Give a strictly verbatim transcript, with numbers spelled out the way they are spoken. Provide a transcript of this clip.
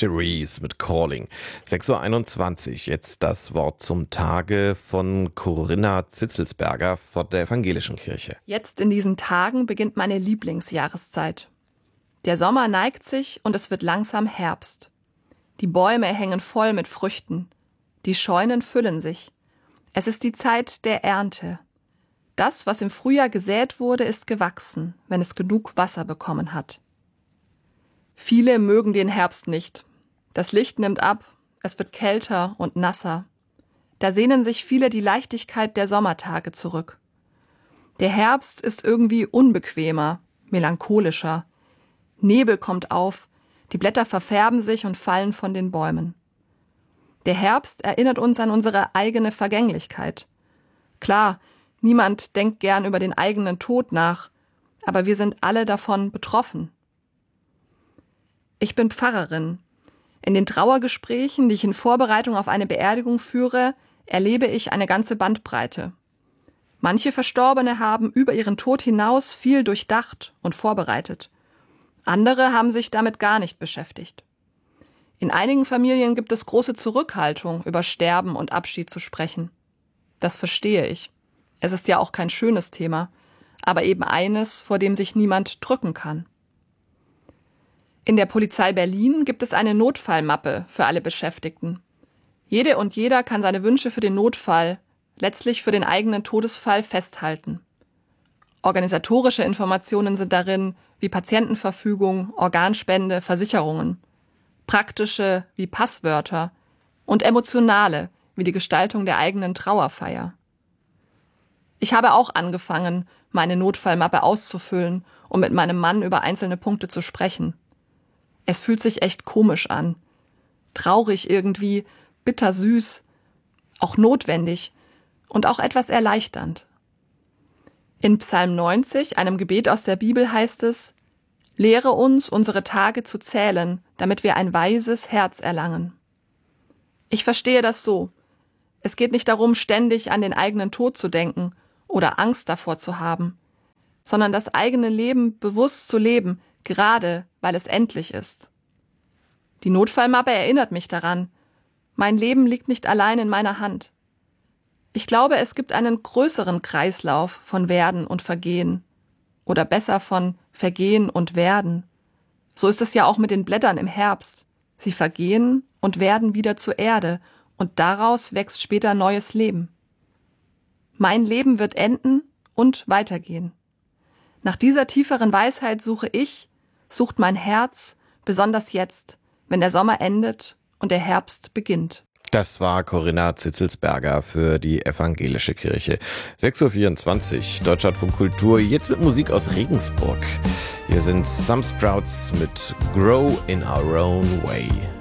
Cherise mit Calling. sechs Uhr einundzwanzig, jetzt das Wort zum Tage von Corinna Zitzelsberger von der Evangelischen Kirche. Jetzt in diesen Tagen beginnt meine Lieblingsjahreszeit. Der Sommer neigt sich und es wird langsam Herbst. Die Bäume hängen voll mit Früchten. Die Scheunen füllen sich. Es ist die Zeit der Ernte. Das, was im Frühjahr gesät wurde, ist gewachsen, wenn es genug Wasser bekommen hat. Viele mögen den Herbst nicht. Das Licht nimmt ab, es wird kälter und nasser. Da sehnen sich viele die Leichtigkeit der Sommertage zurück. Der Herbst ist irgendwie unbequemer, melancholischer. Nebel kommt auf, die Blätter verfärben sich und fallen von den Bäumen. Der Herbst erinnert uns an unsere eigene Vergänglichkeit. Klar, niemand denkt gern über den eigenen Tod nach, aber wir sind alle davon betroffen. Ich bin Pfarrerin. In den Trauergesprächen, die ich in Vorbereitung auf eine Beerdigung führe, erlebe ich eine ganze Bandbreite. Manche Verstorbene haben über ihren Tod hinaus viel durchdacht und vorbereitet. Andere haben sich damit gar nicht beschäftigt. In einigen Familien gibt es große Zurückhaltung, über Sterben und Abschied zu sprechen. Das verstehe ich. Es ist ja auch kein schönes Thema, aber eben eines, vor dem sich niemand drücken kann. In der Polizei Berlin gibt es eine Notfallmappe für alle Beschäftigten. Jede und jeder kann seine Wünsche für den Notfall, letztlich für den eigenen Todesfall, festhalten. Organisatorische Informationen sind darin wie Patientenverfügung, Organspende, Versicherungen. Praktische wie Passwörter und emotionale wie die Gestaltung der eigenen Trauerfeier. Ich habe auch angefangen, meine Notfallmappe auszufüllen, um mit meinem Mann über einzelne Punkte zu sprechen. Es fühlt sich echt komisch an. Traurig irgendwie, bittersüß, auch notwendig und auch etwas erleichternd. In Psalm neunzig, einem Gebet aus der Bibel, heißt es: Lehre uns, unsere Tage zu zählen, damit wir ein weises Herz erlangen. Ich verstehe das so. Es geht nicht darum, ständig an den eigenen Tod zu denken oder Angst davor zu haben, sondern das eigene Leben bewusst zu leben, gerade weil es endlich ist. Die Notfallmappe erinnert mich daran, mein Leben liegt nicht allein in meiner Hand. Ich glaube, es gibt einen größeren Kreislauf von Werden und Vergehen. Oder besser von Vergehen und Werden. So ist es ja auch mit den Blättern im Herbst. Sie vergehen und werden wieder zur Erde und daraus wächst später neues Leben. Mein Leben wird enden und weitergehen. Nach dieser tieferen Weisheit suche ich, sucht mein Herz, besonders jetzt, wenn der Sommer endet und der Herbst beginnt. Das war Corinna Zitzelsberger für die Evangelische Kirche. sechs Uhr vierundzwanzig, Deutschlandfunk Kultur, jetzt mit Musik aus Regensburg. Hier sind Some Sprouts mit Grow in Our Own Way.